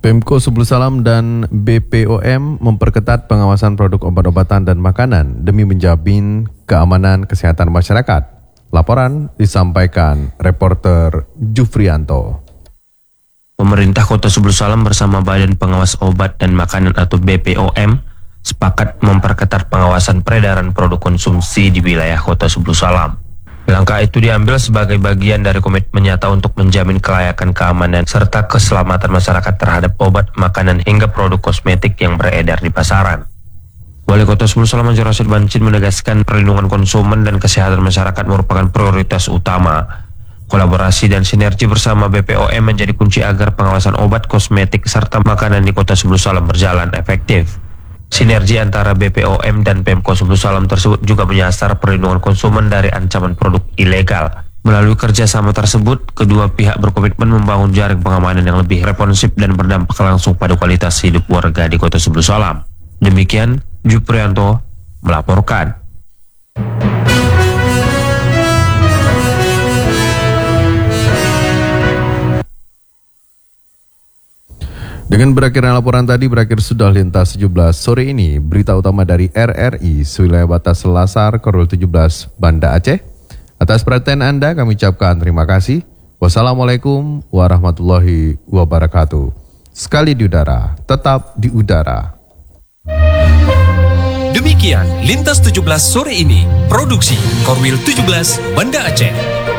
Pemko Subul Salam dan BPOM memperketat pengawasan produk obat-obatan dan makanan demi menjamin keamanan kesehatan masyarakat. Laporan disampaikan reporter Jufrianto. Pemerintah Kota Subul Salam bersama Badan Pengawas Obat dan Makanan atau BPOM sepakat memperketat pengawasan peredaran produk konsumsi di wilayah Kota Subul Salam. Langkah itu diambil sebagai bagian dari komitmen nyata untuk menjamin kelayakan, keamanan, serta keselamatan masyarakat terhadap obat, makanan, hingga produk kosmetik yang beredar di pasaran. Wali Kota Subul Salam Haji Rashid Bancin menegaskan perlindungan konsumen dan kesehatan masyarakat merupakan prioritas utama. Kolaborasi dan sinergi bersama BPOM menjadi kunci agar pengawasan obat, kosmetik, serta makanan di Kota Subul Salam berjalan efektif. Sinergi antara BPOM dan Pemko Subul Salam tersebut juga menyasar perlindungan konsumen dari ancaman produk ilegal. Melalui kerjasama tersebut, kedua pihak berkomitmen membangun jaring pengamanan yang lebih responsif dan berdampak langsung pada kualitas hidup warga di Kota Subul Salam. Demikian, Jufrianto melaporkan. Dengan berakhirnya laporan tadi, berakhir sudah lintas 17 sore ini. Berita utama dari RRI, wilayah batas Selasar, Korwil 17, Banda Aceh. Atas perhatian Anda kami ucapkan terima kasih. Wassalamualaikum warahmatullahi wabarakatuh. Sekali di udara, tetap di udara. Demikian Lintas 17 sore ini. Produksi Korwil 17, Banda Aceh.